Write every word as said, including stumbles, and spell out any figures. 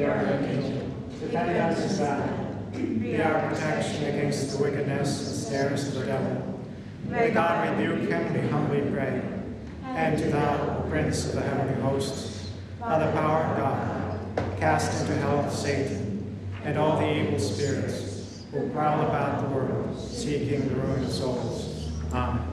be our refuge. Defend us, God. Be our protection against the wickedness and snares of the devil. May God rebuke him, we humbly pray. And do thou, Prince of the heavenly hosts, by the power of God, cast into hell Satan and all the evil spirits who prowl about the world, seeking the ruin of souls. Amen.